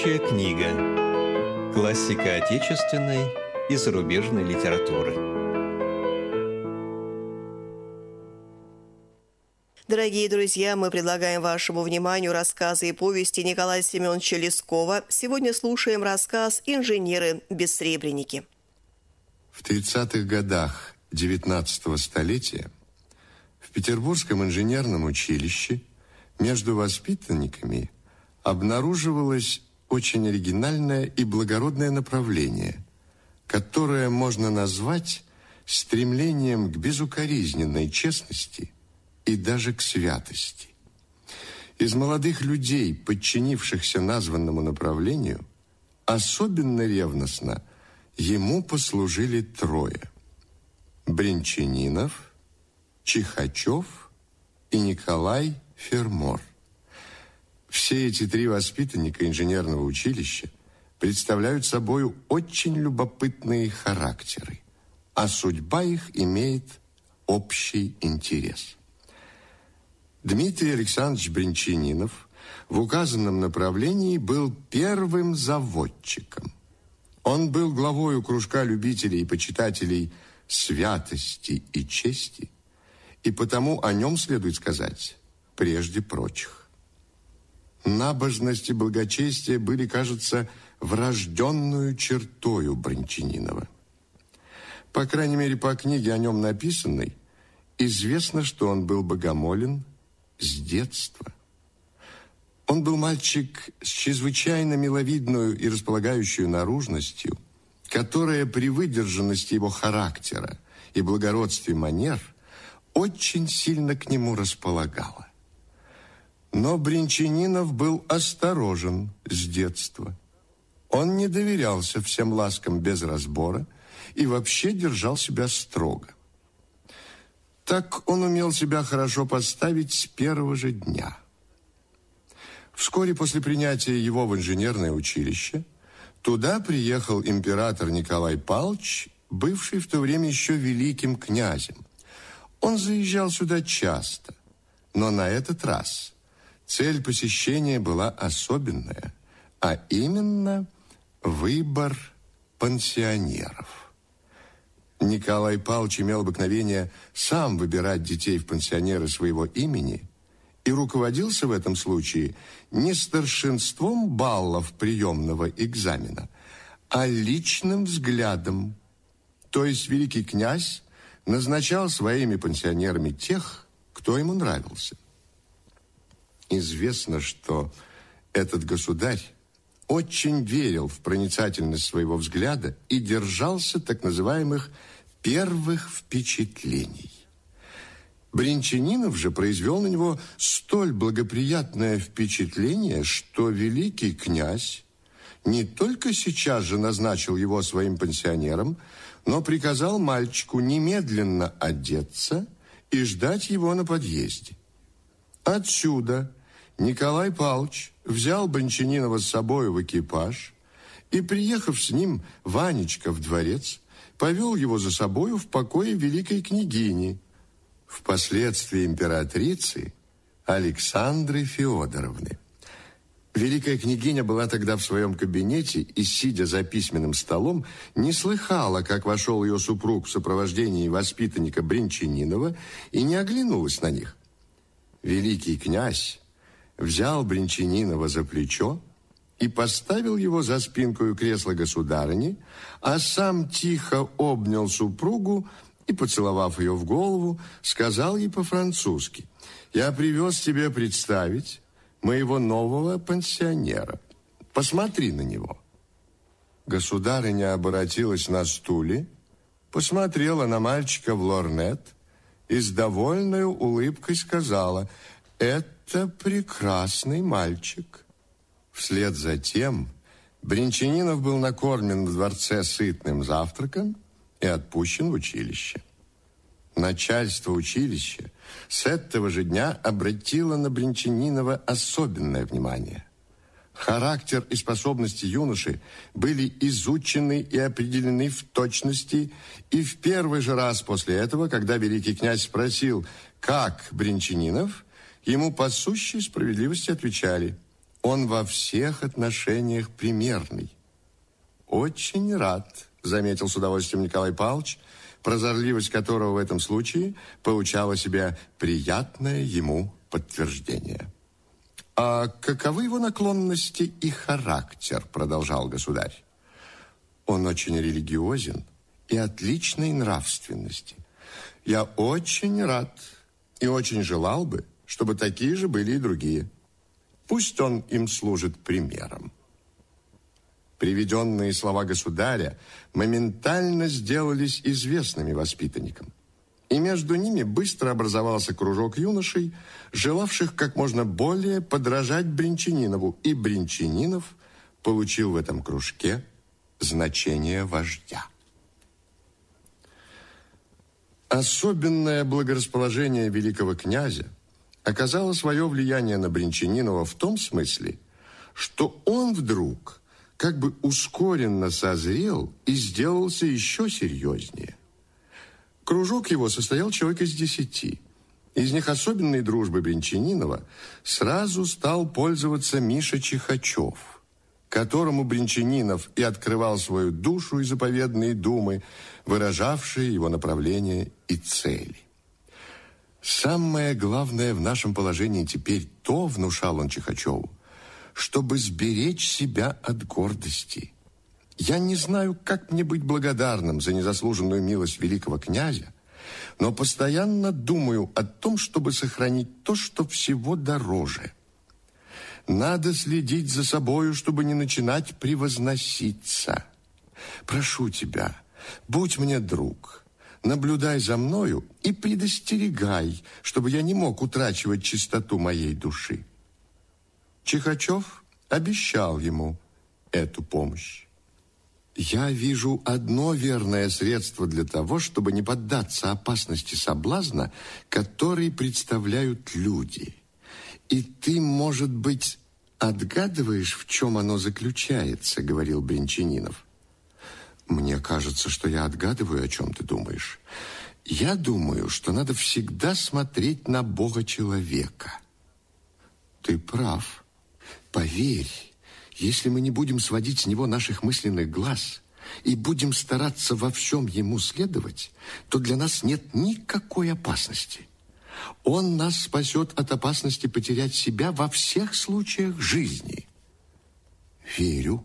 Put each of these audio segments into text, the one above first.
Книга. Классика отечественной и зарубежной литературы. Дорогие друзья, мы предлагаем вашему вниманию рассказы и повести Николая Семеновича Лескова. Сегодня слушаем рассказ «Инженеры-бессребреники». В 30-х годах XIX столетия в Петербургском инженерном училище между воспитанниками обнаруживалось очень оригинальное и благородное направление, которое можно назвать стремлением к безукоризненной честности и даже к святости. Из молодых людей, подчинившихся названному направлению, особенно ревностно ему послужили трое: Брянчанинов, Чихачев и Николай Фермор. Все эти три воспитанника инженерного училища представляют собой очень любопытные характеры, а судьба их имеет общий интерес. Дмитрий Александрович Брянчанинов в указанном направлении был первым заводчиком. Он был главою кружка любителей и почитателей святости и чести, и потому о нем следует сказать прежде прочих. Набожность и благочестие были, кажется, врожденную чертою Брянчанинова. По крайней мере, по книге о нем написанной, известно, что он был богомолен с детства. Он был мальчик с чрезвычайно миловидную и располагающую наружностью, которая при выдержанности его характера и благородстве манер очень сильно к нему располагала. Но Брянчанинов был осторожен с детства. Он не доверялся всем ласкам без разбора и вообще держал себя строго. Так он умел себя хорошо поставить с первого же дня. Вскоре после принятия его в инженерное училище туда приехал император Николай Павлович, бывший в то время еще великим князем. Он заезжал сюда часто, но на этот раз цель посещения была особенная, а именно выбор пансионеров. Николай Павлович имел обыкновение сам выбирать детей в пансионеры своего имени и руководился в этом случае не старшинством баллов приемного экзамена, а личным взглядом. То есть великий князь назначал своими пансионерами тех, кто ему нравился. Известно, что этот государь очень верил в проницательность своего взгляда и держался так называемых первых впечатлений. Брянчанинов же произвел на него столь благоприятное впечатление, что великий князь не только сейчас же назначил его своим пансионером, но приказал мальчику немедленно одеться и ждать его на подъезде. Отсюда Николай Павлович взял Брянчанинова с собой в экипаж и, приехав с ним Ванечка в дворец, повел его за собою в покое великой княгини, впоследствии императрицы Александры Феодоровны. Великая княгиня была тогда в своем кабинете и, сидя за письменным столом, не слыхала, как вошел ее супруг в сопровождении воспитанника Брянчанинова, и не оглянулась на них. Великий князь взял Брянчанинова за плечо и поставил его за спинку кресла государыни, а сам тихо обнял супругу и, поцеловав ее в голову, сказал ей по-французски: «Я привез тебе представить моего нового пансионера. Посмотри на него». Государыня оборотилась на стуле, посмотрела на мальчика в лорнет и с довольной улыбкой сказала: «Это прекрасный мальчик». Вслед за тем Брянчанинов был накормлен в дворце сытным завтраком и отпущен в училище. Начальство училища с этого же дня обратило на Брянчанинова особенное внимание. Характер и способности юноши были изучены и определены в точности, и в первый же раз после этого, когда великий князь спросил, как Брянчанинов, ему по сущей справедливости отвечали: Он во всех отношениях примерный. Очень рад, заметил с удовольствием Николай Павлович, прозорливость которого в этом случае получала себя приятное ему подтверждение. «А каковы его наклонности и характер?» – продолжал государь. «Он очень религиозен и отличной нравственности. Я очень рад и очень желал бы, чтобы такие же были и другие. Пусть он им служит примером». Приведенные слова государя моментально сделались известными воспитанникам. И между ними быстро образовался кружок юношей, желавших как можно более подражать Бринчанинову, и Бринчанинов получил в этом кружке значение вождя. Особенное благорасположение великого князя оказало свое влияние на Бринчанинова в том смысле, что он вдруг как бы ускоренно созрел и сделался еще серьезнее. Кружок его состоял человек из 10. Из них особенной дружбой Бринчанинова сразу стал пользоваться Миша Чихачев, которому Бринчанинов и открывал свою душу и заповедные думы, выражавшие его направление и цели. Самое главное в нашем положении теперь то, внушал он Чихачеву, чтобы сберечь себя от гордости. Я не знаю, как мне быть благодарным за незаслуженную милость великого князя, но постоянно думаю о том, чтобы сохранить то, что всего дороже. Надо следить за собою, чтобы не начинать превозноситься. Прошу тебя, будь мне друг, наблюдай за мною и предостерегай, чтобы я не мог утрачивать чистоту моей души. Чихачев обещал ему эту помощь. Я вижу одно верное средство для того, чтобы не поддаться опасности соблазна, который представляют люди. И ты, может быть, отгадываешь, в чем оно заключается, говорил Бринчанинов. Мне кажется, что я отгадываю, о чем ты думаешь. Я думаю, что надо всегда смотреть на Бога человека. Ты прав. Поверь, если мы не будем сводить с него наших мысленных глаз и будем стараться во всем ему следовать, то для нас нет никакой опасности. Он нас спасет от опасности потерять себя во всех случаях жизни. Верю.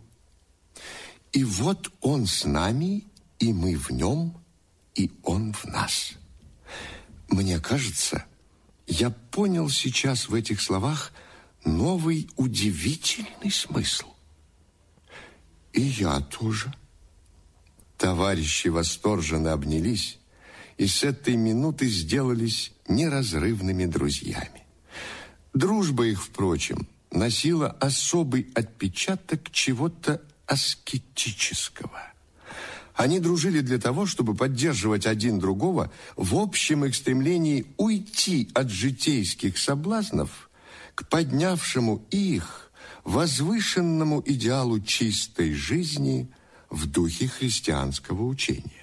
И вот он с нами, и мы в нем, и он в нас. Мне кажется, я понял сейчас в этих словах новый удивительный смысл. И я тоже. Товарищи восторженно обнялись и с этой минуты сделались неразрывными друзьями. Дружба их, впрочем, носила особый отпечаток чего-то аскетического. Они дружили для того, чтобы поддерживать один другого в общем их стремлении уйти от житейских соблазнов к поднявшему их возвышенному идеалу чистой жизни в духе христианского учения.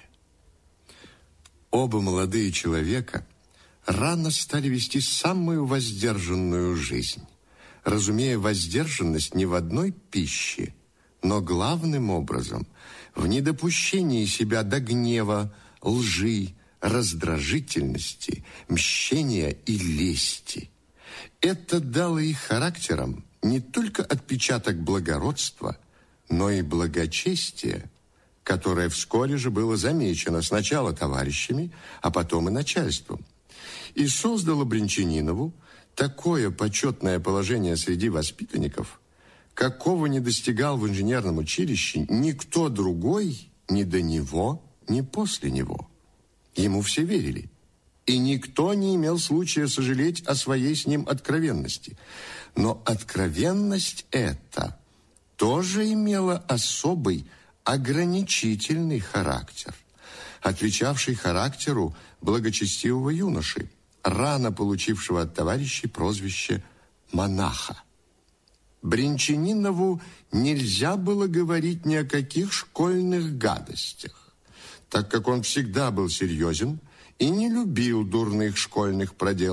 Оба молодые человека рано стали вести самую воздержанную жизнь, разумея воздержанность не в одной пище, но главным образом в недопущении себя до гнева, лжи, раздражительности, мщения и лести. Это дало их характерам не только отпечаток благородства, но и благочестия, которое вскоре же было замечено сначала товарищами, а потом и начальством, и создало Бринчанинову такое почетное положение среди воспитанников, какого не достигал в инженерном училище никто другой ни до него, ни после него. Ему все верили. И никто не имел случая сожалеть о своей с ним откровенности. Но откровенность эта тоже имела особый ограничительный характер, отвечавший характеру благочестивого юноши, рано получившего от товарищей прозвище «монаха». Бринчанинову нельзя было говорить ни о каких школьных гадостях, так как он всегда был серьезен и не любил дурных школьных проделок,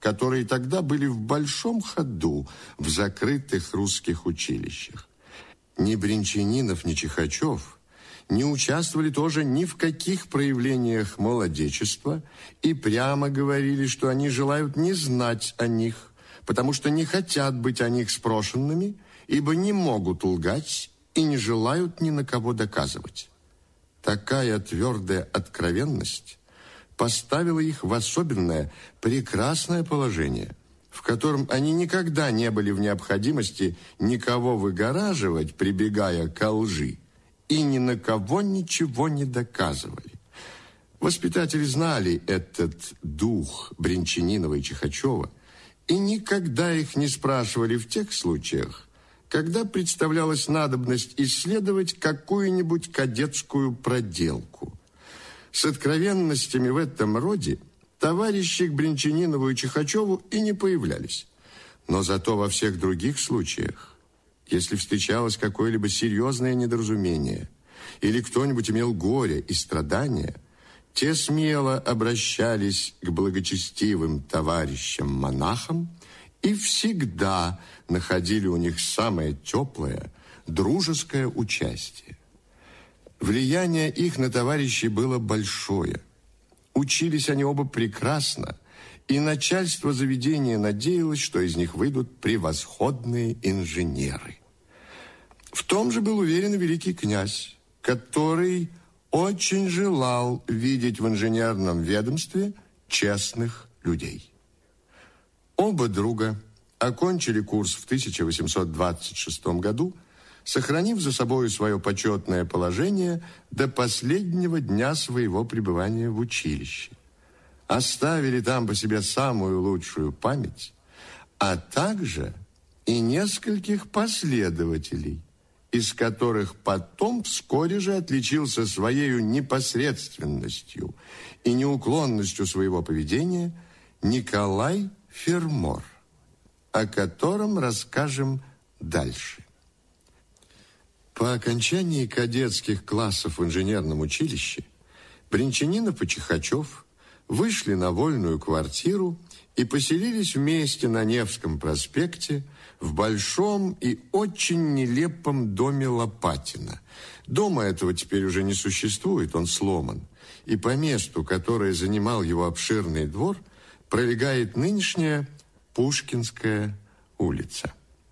которые тогда были в большом ходу в закрытых русских училищах. Ни Бринчанинов, ни Чихачев не участвовали тоже ни в каких проявлениях молодечества и прямо говорили, что они желают не знать о них, потому что не хотят быть о них спрошенными, ибо не могут лгать и не желают ни на кого доказывать. Такая твердая откровенность поставила их в особенное, прекрасное положение, в котором они никогда не были в необходимости никого выгораживать, прибегая ко лжи, и ни на кого ничего не доказывали. Воспитатели знали этот дух Бринчанинова и Чихачева и никогда их не спрашивали в тех случаях, когда представлялась надобность исследовать какую-нибудь кадетскую проделку. С откровенностями в этом роде товарищи к Бринчанинову и Чихачеву и не появлялись. Но зато во всех других случаях, если встречалось какое-либо серьезное недоразумение или кто-нибудь имел горе и страдания, те смело обращались к благочестивым товарищам-монахам и всегда находили у них самое теплое, дружеское участие. Влияние их на товарищей было большое. Учились они оба прекрасно, и начальство заведения надеялось, что из них выйдут превосходные инженеры. В том же был уверен великий князь, который очень желал видеть в инженерном ведомстве честных людей. Оба друга окончили курс в 1826 году, сохранив за собой свое почетное положение до последнего дня своего пребывания в училище. Оставили там по себе самую лучшую память, а также и нескольких последователей, из которых потом вскоре же отличился своей непосредственностью и неуклонностью своего поведения Николай Фермор, о котором расскажем дальше. По окончании кадетских классов в инженерном училище Бринчанинов и Чихачев вышли на вольную квартиру и поселились вместе на Невском проспекте в большом и очень нелепом доме Лопатина. Дома этого теперь уже не существует, он сломан. И по месту, которое занимал его обширный двор, пролегает нынешняя Пушкинская улица.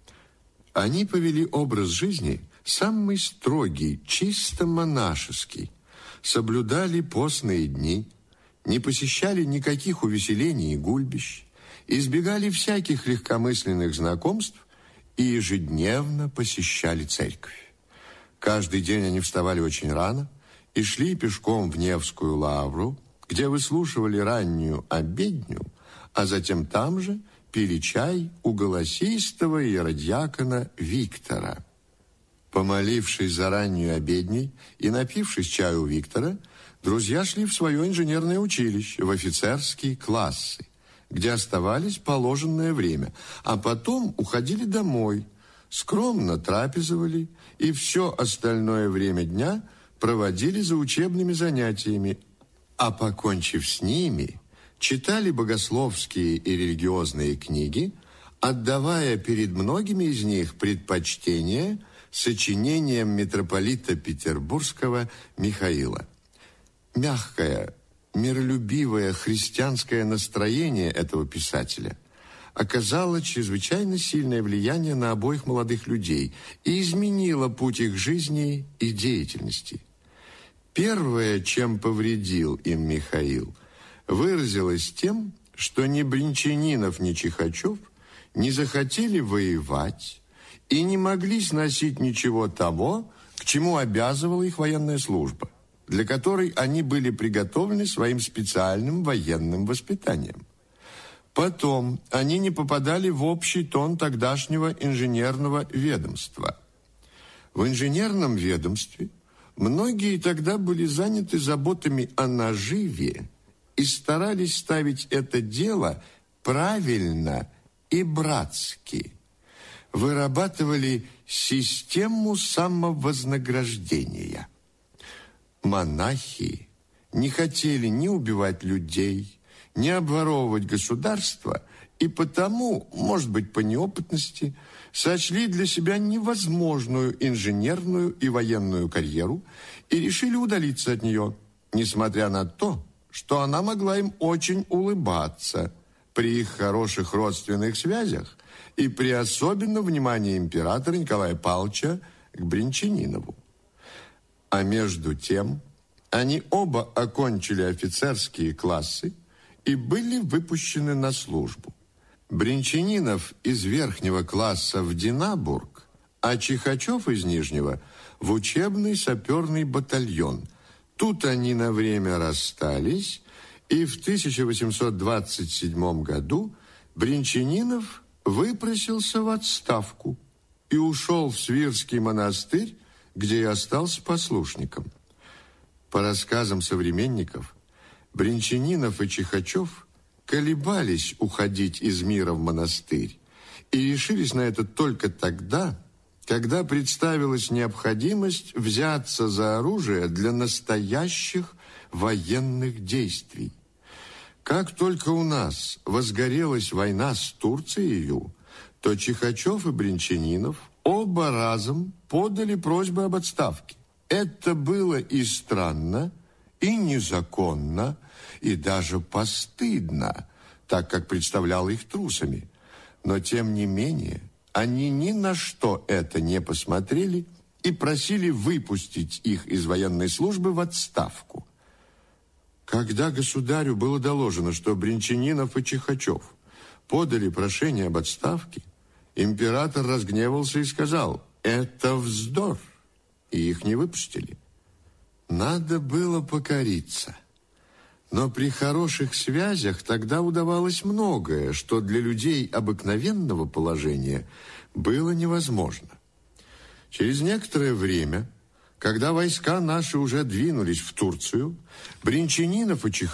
Они повели образ жизни самый строгий, чисто монашеский, соблюдали постные дни, не посещали никаких увеселений и гульбищ, избегали всяких легкомысленных знакомств и ежедневно посещали церковь. Каждый день они вставали очень рано и шли пешком в Невскую лавру, где выслушивали раннюю обедню, а затем там же пили чай у голосистого иеродьякона Виктора. Помолившись за раннюю обедней и напившись чаю у Виктора, друзья шли в свое инженерное училище, в офицерские классы, где оставались положенное время, а потом уходили домой, скромно трапезовали и все остальное время дня проводили за учебными занятиями, а покончив с ними, читали богословские и религиозные книги, отдавая перед многими из них предпочтение сочинениям митрополита Петербургского Михаила. Мягкое, миролюбивое христианское настроение этого писателя оказало чрезвычайно сильное влияние на обоих молодых людей и изменило путь их жизни и деятельности. Первое, чем повредил им Михаил, выразилось тем, что ни Бринчанинов, ни Чихачев не захотели воевать и не могли сносить ничего того, к чему обязывала их военная служба, для которой они были приготовлены своим специальным военным воспитанием. Потом они не попадали в общий тон тогдашнего инженерного ведомства. В инженерном ведомстве многие тогда были заняты заботами о наживе и старались ставить это дело правильно и братски. Вырабатывали систему самовознаграждения. Монахи не хотели ни убивать людей, ни обворовывать государство и потому, может быть, по неопытности, сочли для себя невозможную инженерную и военную карьеру и решили удалиться от нее, несмотря на то, что она могла им очень улыбаться при их хороших родственных связях и при особенном внимании императора Николая Павловича к Брянчанинову. А между тем, они оба окончили офицерские классы и были выпущены на службу. Брянчанинов из верхнего класса в Динабург, а Чихачев из нижнего в учебный саперный батальон. Тут они на время расстались, и в 1827 году Брянчанинов выпросился в отставку и ушел в Свирский монастырь, где и остался послушником. По рассказам современников, Брянчанинов и Чихачев колебались уходить из мира в монастырь и решились на это только тогда, когда представилась необходимость взяться за оружие для настоящих военных действий. Как только у нас возгорелась война с Турцией, то Чихачев и Брянчанинов оба разом подали просьбы об отставке. Это было и странно, и незаконно, и даже постыдно, так как представляло их трусами. Но, тем не менее, они ни на что это не посмотрели и просили выпустить их из военной службы в отставку. Когда государю было доложено, что Брянчанинов и Чихачев подали прошение об отставке, император разгневался и сказал: «Это вздор», и их не выпустили. Надо было покориться. Но при хороших связях тогда удавалось многое, что для людей обыкновенного положения было невозможно. Через некоторое время, когда войска наши уже двинулись в Турцию, Брянчанинов и Чихачев